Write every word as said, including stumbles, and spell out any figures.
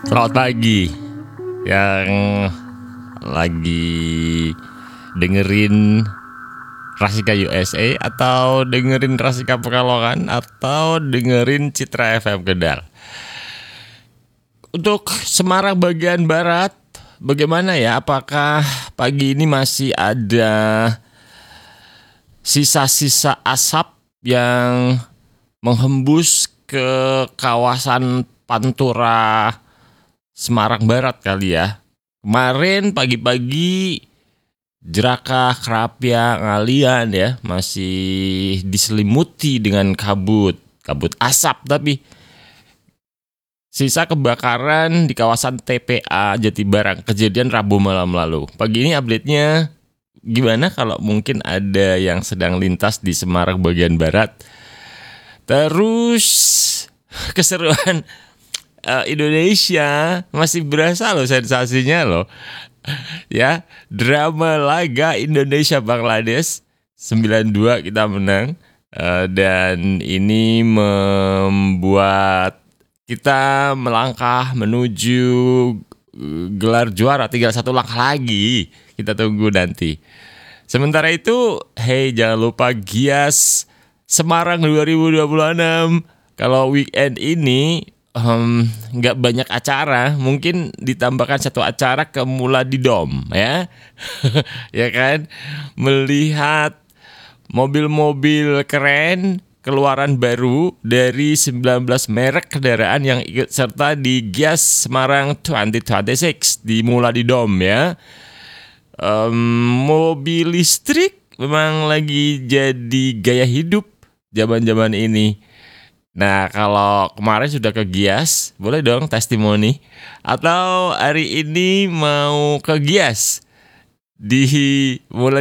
Selamat pagi yang lagi dengerin Rasika U S A atau dengerin Rasika Pekalongan atau dengerin Citra F M Kendal. Untuk Semarang bagian barat, bagaimana ya? Apakah pagi ini masih ada sisa-sisa asap yang menghembus ke kawasan Pantura Semarang Barat kali ya? Kemarin pagi-pagi Jerakah, Krapia, Ngalian ya masih diselimuti dengan kabut, kabut asap tapi sisa kebakaran di kawasan T P A Jatibarang, kejadian Rabu malam lalu. Pagi ini update-nya gimana kalau mungkin ada yang sedang lintas di Semarang bagian barat. Terus keseruan uh, Indonesia masih berasa loh sensasinya loh. Ya, drama laga Indonesia Bangladesh sembilan dua kita menang, uh, dan ini membuat kita melangkah menuju gelar juara, tinggal satu langkah lagi. Kita tunggu nanti. Sementara itu, hey jangan lupa Gias Semarang dua ribu dua puluh enam. Kalau weekend ini nggak um, banyak acara, mungkin ditambahkan satu acara ke Mula di Dom ya. Ya kan? Melihat mobil-mobil keren keluaran baru dari sembilan belas merek kendaraan yang ikut serta di Gias Semarang dua ribu dua puluh enam di Mula di Dom ya. Um, mobil listrik memang lagi jadi gaya hidup zaman-zaman ini. Nah, kalau kemarin sudah ke Gias, boleh dong testimoni. Atau hari ini mau ke Gias di Mula